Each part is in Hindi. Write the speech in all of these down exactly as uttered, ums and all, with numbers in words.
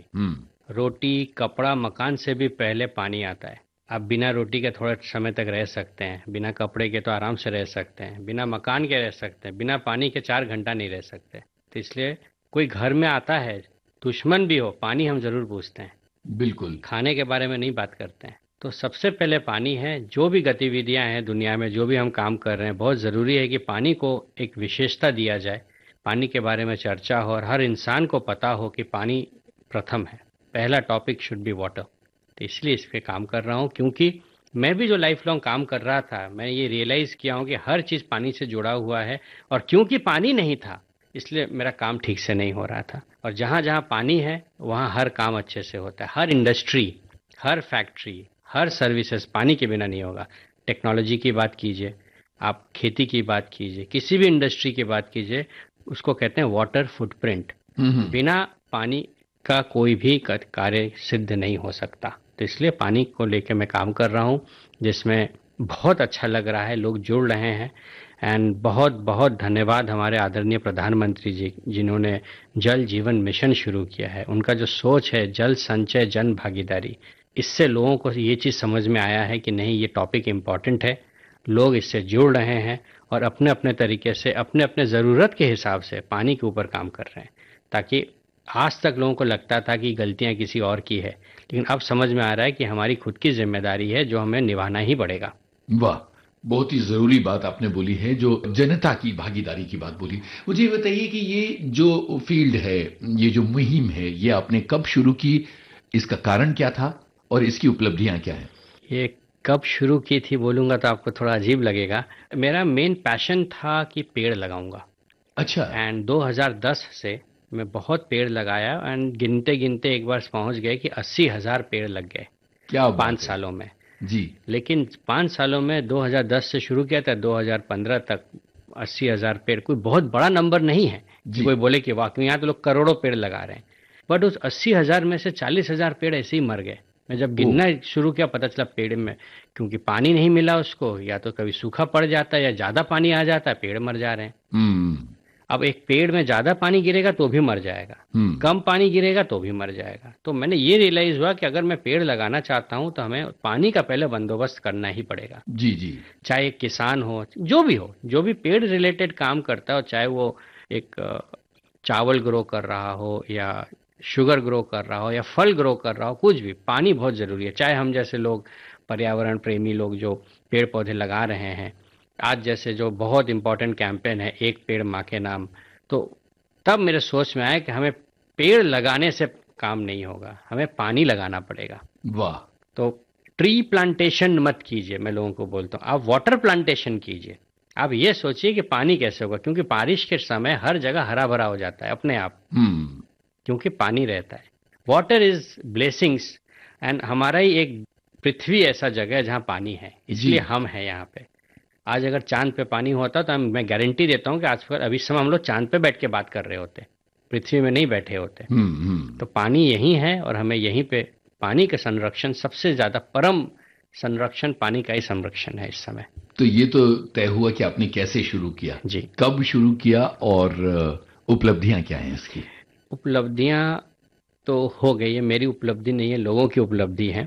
हम्म। रोटी, कपड़ा, मकान से भी पहले पानी आता है। आप बिना रोटी के थोड़े समय तक रह सकते हैं, बिना कपड़े के तो आराम से रह सकते हैं, बिना मकान के रह सकते हैं, बिना पानी के चार घंटा नहीं रह सकते। तो इसलिए कोई घर में आता है, दुश्मन भी हो, पानी हम जरूर पूछते हैं। बिल्कुल। खाने के बारे में नहीं बात करते हैं। तो सबसे पहले पानी है। जो भी गतिविधियां हैं दुनिया में, जो भी हम काम कर रहे हैं, बहुत ज़रूरी है कि पानी को एक विशेषता दिया जाए, पानी के बारे में चर्चा हो और हर इंसान को पता हो कि पानी प्रथम है। पहला टॉपिक शुड बी वाटर। तो इसलिए इस पे काम कर रहा हूँ, क्योंकि मैं भी जो लाइफ लॉन्ग काम कर रहा था, मैं ये रियलाइज़ किया हूँ कि हर चीज़ पानी से जुड़ा हुआ है। और क्योंकि पानी नहीं था, इसलिए मेरा काम ठीक से नहीं हो रहा था। और जहाँ जहाँ पानी है वहाँ हर काम अच्छे से होता है। हर इंडस्ट्री, हर फैक्ट्री, हर सर्विसेज पानी के बिना नहीं होगा। टेक्नोलॉजी की बात कीजिए, आप खेती की बात कीजिए, किसी भी इंडस्ट्री की बात कीजिए, उसको कहते हैं वाटर फुटप्रिंट। हम्म हम्म। बिना पानी का कोई भी क- कार्य सिद्ध नहीं हो सकता। तो इसलिए पानी को लेकर मैं काम कर रहा हूँ, जिसमें बहुत अच्छा लग रहा है, लोग जुड़ रहे हैं। एंड बहुत बहुत धन्यवाद हमारे आदरणीय प्रधानमंत्री जी, जिन्होंने जल जीवन मिशन शुरू किया है। उनका जो सोच है, जल संचय जन भागीदारी, इससे लोगों को ये चीज़ समझ में आया है कि नहीं, ये टॉपिक इम्पॉर्टेंट है। लोग इससे जुड़ रहे हैं और अपने अपने तरीके से, अपने अपने ज़रूरत के हिसाब से पानी के ऊपर काम कर रहे हैं। ताकि आज तक लोगों को लगता था कि गलतियां किसी और की है, लेकिन अब समझ में आ रहा है कि हमारी खुद की जिम्मेदारी है, जो हमें निभाना ही पड़ेगा। वाह, बहुत ही जरूरी बात आपने बोली है, जो जनता की भागीदारी की बात बोली। मुझे ये बताइए कि ये जो फील्ड है, ये जो मुहिम है, ये आपने कब शुरू की, इसका कारण क्या था और इसकी उपलब्धियां क्या हैं? ये कब शुरू की थी बोलूँगा तो आपको थोड़ा अजीब लगेगा। मेरा मेन पैशन था कि पेड़ लगाऊंगा। अच्छा। एंड दो हज़ार दस से मैं बहुत पेड़ लगाया, एंड गिनते गिनते एक बार पहुंच गए कि अस्सी हज़ार पेड़ लग गए क्या पाँच बात है। सालों में। जी। लेकिन पाँच सालों में दो हज़ार दस से शुरू किया था, दो हज़ार पंद्रह तक अस्सी हज़ार पेड़ कोई बहुत बड़ा नंबर नहीं है कि जी। कोई बोले कि वाकई यहाँ तो लोग करोड़ों पेड़ लगा रहे हैं। बट उस अस्सी हज़ार में से चालीस हज़ार पेड़ ऐसे ही मर गए। मैं जब ओ। गिनना शुरू किया, पता चला पेड़ में, क्योंकि पानी नहीं मिला उसको, या तो कभी सूखा पड़ जाता है या ज़्यादा पानी आ जाता है, पेड़ मर जा रहे हैं। हम्म अब एक पेड़ में ज़्यादा पानी गिरेगा तो भी मर जाएगा, हम्म। कम पानी गिरेगा तो भी मर जाएगा। तो मैंने ये रियलाइज़ हुआ कि अगर मैं पेड़ लगाना चाहता हूँ तो हमें पानी का पहले बंदोबस्त करना ही पड़ेगा। जी जी। चाहे एक किसान हो, जो भी हो, जो भी पेड़ रिलेटेड काम करता हो, चाहे वो एक अ, चावल ग्रो कर रहा हो, या शुगर ग्रो कर रहा हो, या फल ग्रो कर रहा हो, कुछ भी, पानी बहुत ज़रूरी है। चाहे हम जैसे लोग, पर्यावरण प्रेमी लोग, जो पेड़ पौधे लगा रहे हैं, आज जैसे जो बहुत इंपॉर्टेंट कैंपेन है, एक पेड़ माँ के नाम, तो तब मेरे सोच में आया कि हमें पेड़ लगाने से काम नहीं होगा, हमें पानी लगाना पड़ेगा। वाह। तो ट्री प्लांटेशन मत कीजिए, मैं लोगों को बोलता हूँ, आप वाटर प्लांटेशन कीजिए। आप ये सोचिए कि पानी कैसे होगा, क्योंकि बारिश के समय हर जगह हरा भरा हो जाता है अपने आप, हम्म। क्योंकि पानी रहता है। Water is blessings. एंड हमारा ही एक पृथ्वी ऐसा जगह है जहाँ पानी है, जी। इसलिए हम हैं यहाँ पे। आज अगर चांद पे पानी होता तो हम, मैं गारंटी देता हूँ कि आज पर अभी समय हम लोग चांद पे बैठ के बात कर रहे होते, पृथ्वी में नहीं बैठे होते। हम्म हम्म। तो पानी यही है और हमें यहीं पे पानी का संरक्षण, सबसे ज्यादा परम संरक्षण पानी का ही संरक्षण है इस समय। तो ये तो तय हुआ कि आपने कैसे शुरू किया, जी। कब शुरू किया, और अ, उपलब्धियां क्या हैं इसकी? उपलब्धियां तो हो गई है, मेरी उपलब्धि नहीं है, लोगों की उपलब्धि है।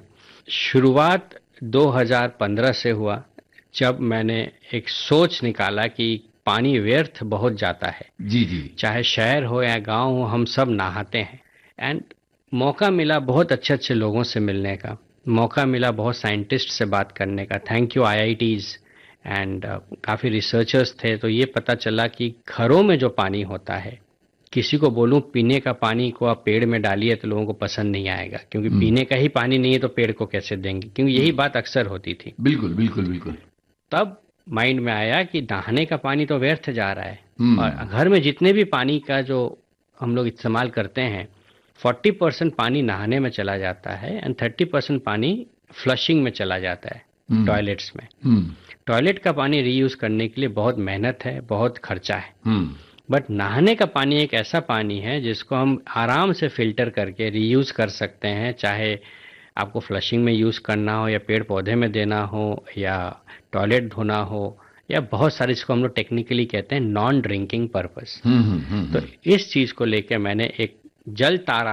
शुरुआत दो हज़ार पंद्रह से हुआ, जब मैंने एक सोच निकाला कि पानी व्यर्थ बहुत जाता है। जी जी। चाहे शहर हो या गांव हो, हम सब नहाते हैं। एंड मौका मिला बहुत अच्छे अच्छे लोगों से मिलने का, मौका मिला बहुत साइंटिस्ट से बात करने का, thank you I I tees. And काफ़ी रिसर्चर्स थे, तो ये पता चला कि घरों में जो पानी होता है, किसी को बोलूं पीने का पानी को आप पेड़ में डालिए तो लोगों को पसंद नहीं आएगा, क्योंकि हम्म पीने का ही पानी नहीं है तो पेड़ को कैसे देंगे, क्योंकि यही हम्म। बात अक्सर होती थी। बिल्कुल बिल्कुल बिल्कुल। तब माइंड में आया कि नहाने का पानी तो व्यर्थ जा रहा है, और हम्म घर में जितने भी पानी का जो हम लोग इस्तेमाल करते हैं, फोर्टी परसेंट पानी नहाने में चला जाता है एंड थर्टी परसेंट पानी फ्लशिंग में चला जाता है, हम्म टॉयलेट्स में। हम्म टॉयलेट का पानी रीयूज करने के लिए बहुत मेहनत है, बहुत खर्चा है। हम्म। बट नहाने का पानी एक ऐसा पानी है जिसको हम आराम से फिल्टर करके रीयूज कर सकते हैं, चाहे आपको फ्लशिंग में यूज़ करना हो, या पेड़ पौधे में देना हो, या टॉयलेट धोना हो, या बहुत सारे, इसको हम लोग टेक्निकली कहते हैं नॉन ड्रिंकिंग पर्पस। हम्म हम्म हम्म तो हम्म। इस चीज़ को लेकर मैंने एक जल तारा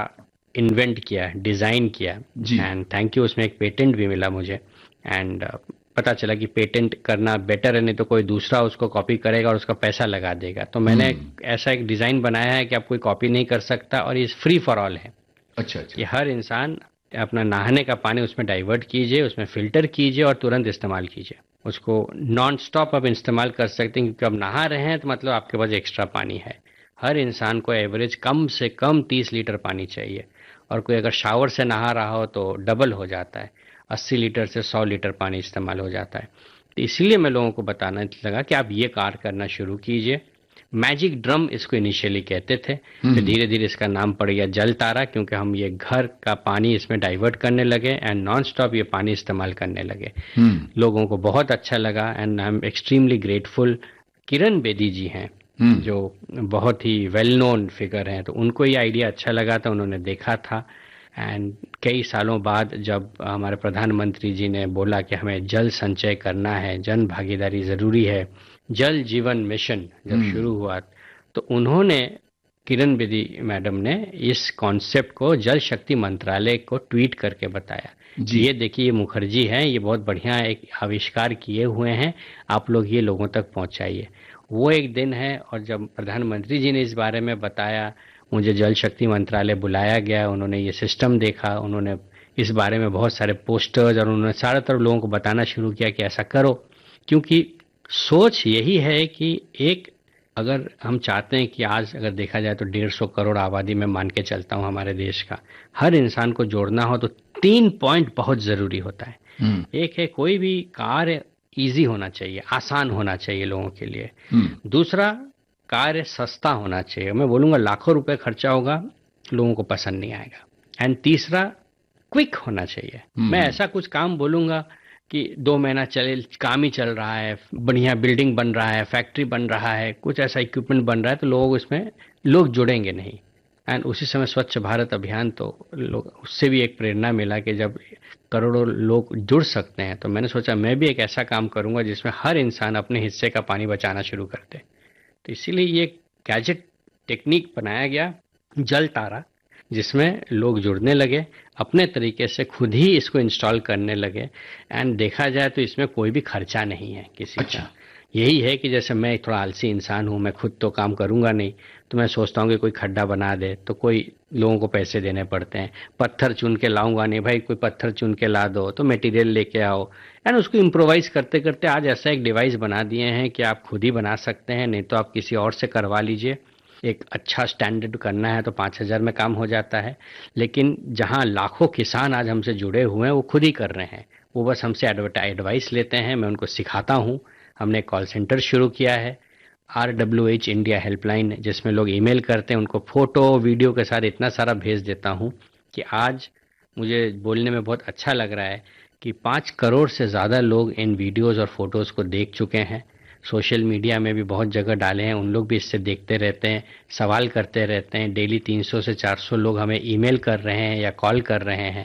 इन्वेंट किया, डिज़ाइन किया, एंड थैंक यू, उसमें एक पेटेंट भी मिला मुझे। एंड uh, पता चला कि पेटेंट करना बेटर है, नहीं तो कोई दूसरा उसको कॉपी करेगा और उसका पैसा लगा देगा। तो मैंने ऐसा एक डिज़ाइन बनाया है कि आप कोई कॉपी नहीं कर सकता, और ये फ्री फॉर ऑल है। अच्छा अच्छा। कि हर इंसान अपना नहाने का पानी उसमें डाइवर्ट कीजिए, उसमें फ़िल्टर कीजिए और तुरंत इस्तेमाल कीजिए। उसको नॉन स्टॉप आप इस्तेमाल कर सकते हैं, क्योंकि अब नहा रहे हैं तो मतलब आपके पास एक्स्ट्रा पानी है। हर इंसान को एवरेज कम से कम तीस लीटर पानी चाहिए, और कोई अगर शावर से नहा रहा हो तो डबल हो जाता है, अस्सी लीटर से सौ लीटर पानी इस्तेमाल हो जाता है। तो इसलिए मैं लोगों को बताना लगा कि आप ये कार्य करना शुरू कीजिए। मैजिक ड्रम इसको इनिशियली कहते थे, फिर धीरे धीरे इसका नाम पड़ गया जल तारा, क्योंकि हम ये घर का पानी इसमें डाइवर्ट करने लगे एंड नॉन स्टॉप ये पानी इस्तेमाल करने लगे। लोगों को बहुत अच्छा लगा, and I am extremely grateful. Kiran Bedi जी हैं जो बहुत ही वेल नोन फिगर हैं, तो उनको ये आइडिया अच्छा लगा था, उन्होंने देखा था। एंड कई सालों बाद जब हमारे प्रधानमंत्री जी ने बोला कि हमें जल संचय करना है, जन भागीदारी ज़रूरी है, जल जीवन मिशन जब शुरू हुआ, तो उन्होंने, किरण बेदी मैडम ने इस कॉन्सेप्ट को जल शक्ति मंत्रालय को ट्वीट करके बताया। ये देखिए, ये मुखर्जी हैं, ये बहुत बढ़िया एक आविष्कार किए हुए हैं, आप लोग ये लोगों तक पहुंचाइए। वो एक दिन है, और जब प्रधानमंत्री जी ने इस बारे में बताया, मुझे जल शक्ति मंत्रालय बुलाया गया, उन्होंने ये सिस्टम देखा, उन्होंने इस बारे में बहुत सारे पोस्टर्स, और उन्होंने सारे तरफ लोगों को बताना शुरू किया कि ऐसा करो। क्योंकि सोच यही है कि एक, अगर हम चाहते हैं कि आज अगर देखा जाए तो डेढ़ सौ करोड़ आबादी में मान के चलता हूँ हमारे देश का, हर इंसान को जोड़ना हो तो तीन पॉइंट बहुत ज़रूरी होता है। एक है, कोई भी कार्य इजी होना चाहिए, आसान होना चाहिए लोगों के लिए। दूसरा, कार्य सस्ता होना चाहिए, मैं बोलूँगा लाखों रुपए खर्चा होगा, लोगों को पसंद नहीं आएगा। एंड तीसरा, क्विक होना चाहिए। मैं ऐसा कुछ काम बोलूँगा कि दो महीना चले, काम ही चल रहा है, बढ़िया बिल्डिंग बन रहा है, फैक्ट्री बन रहा है, कुछ ऐसा इक्विपमेंट बन रहा है, तो लोग उसमें लोग जुड़ेंगे नहीं। एंड उसी समय स्वच्छ भारत अभियान, तो लोग, उससे भी एक प्रेरणा मिला कि जब करोड़ों लोग जुड़ सकते हैं, तो मैंने सोचा मैं भी एक ऐसा काम करूंगा जिसमें हर इंसान अपने हिस्से का पानी बचाना शुरू कर दे। तो इसीलिए ये गैजेट टेक्निक बनाया गया, जल तारा, जिसमें लोग जुड़ने लगे, अपने तरीके से खुद ही इसको इंस्टॉल करने लगे। एंड देखा जाए तो इसमें कोई भी खर्चा नहीं है किसी अच्छा। का। यही है कि जैसे मैं थोड़ा आलसी इंसान हूँ, मैं खुद तो काम करूँगा नहीं, तो मैं सोचता हूँ कि कोई खड्डा बना दे, तो कोई लोगों को पैसे देने पड़ते हैं। पत्थर चुन के लाऊंगा नहीं, भाई कोई पत्थर चुन के ला दो, तो मटेरियल लेके आओ, एंड उसको इम्प्रोवाइज करते करते आज ऐसा एक डिवाइस बना दिए हैं कि आप खुद ही बना सकते हैं, नहीं तो आप किसी और से करवा लीजिए। एक अच्छा स्टैंडर्ड करना है तो पाँच हज़ार में काम हो जाता है, लेकिन जहां लाखों किसान आज हमसे जुड़े हुए हैं वो खुद ही कर रहे हैं, वो बस हमसे एडवाइस लेते हैं, मैं उनको सिखाता हूं। हमने कॉल सेंटर शुरू किया है, R W H India helpline, जिसमें लोग ईमेल करते हैं, उनको फोटो वीडियो के साथ इतना सारा भेज देता हूं कि आज मुझे बोलने में बहुत अच्छा लग रहा है कि पाँच करोड़ से ज़्यादा लोग इन वीडियोज़ और फोटोज़ को देख चुके हैं। सोशल मीडिया में भी बहुत जगह डाले हैं, उन लोग भी इससे देखते रहते हैं, सवाल करते रहते हैं। डेली तीन सौ से चार सौ लोग हमें ईमेल कर रहे हैं या कॉल कर रहे हैं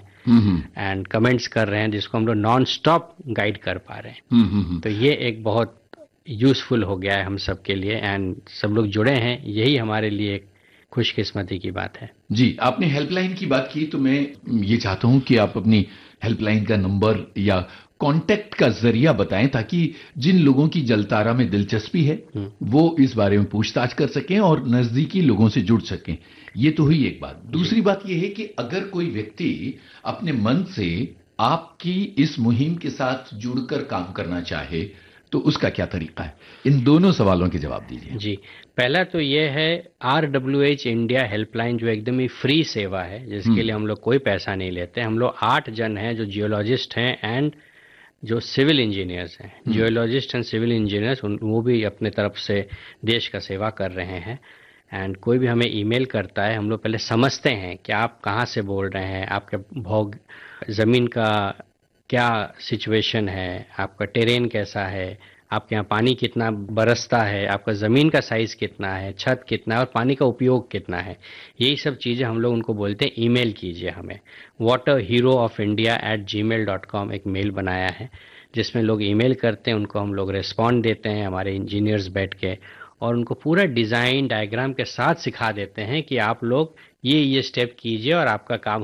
एंड कमेंट्स कर रहे हैं, जिसको हम लोग नॉन स्टॉप गाइड कर पा रहे हैं। तो ये एक बहुत यूजफुल हो गया है हम सब के लिए, एंड सब लोग जुड़े हैं, यही हमारे लिए एक खुशकिस्मती की बात है। जी, आपने हेल्पलाइन की बात की, तो मैं ये चाहता हूं कि आप अपनी हेल्पलाइन का नंबर या कांटेक्ट का जरिया बताएं, ताकि जिन लोगों की जलतारा में दिलचस्पी है वो इस बारे में पूछताछ कर सकें और नजदीकी लोगों से जुड़ सकें। ये तो हुई एक बात। दूसरी बात यह है कि अगर कोई व्यक्ति अपने मन से आपकी इस मुहिम के साथ जुड़कर काम करना चाहे तो उसका क्या तरीका है? इन दोनों सवालों के जवाब दीजिए। जी, पहला तो ये है R W H India helpline, जो एकदम ही फ्री सेवा है, जिसके लिए हम लोग कोई पैसा नहीं लेते। हम लोग आठ जन हैं जो जियोलॉजिस्ट हैं एंड जो सिविल इंजीनियर्स हैं, जियोलॉजिस्ट एंड सिविल इंजीनियर्स, वो भी अपने तरफ से देश का सेवा कर रहे हैं। एंड कोई भी हमें ईमेल करता है, हम लोग पहले समझते हैं कि आप कहाँ से बोल रहे हैं, आपके भौग ज़मीन का क्या सिचुएशन है, आपका टेरेन कैसा है, आपके यहाँ पानी कितना बरसता है, आपका ज़मीन का साइज़ कितना है, छत कितना है और पानी का उपयोग कितना है। यही सब चीज़ें हम लोग उनको बोलते हैं ईमेल कीजिए हमें। Water hero of India at ji mail dot com एक मेल बनाया है जिसमें लोग ईमेल करते हैं, उनको हम लोग रिस्पॉन्ड देते हैं, हमारे इंजीनियर्स बैठ के, और उनको पूरा डिज़ाइन डायग्राम के साथ सिखा देते हैं कि आप लोग ये ये स्टेप कीजिए और आपका काम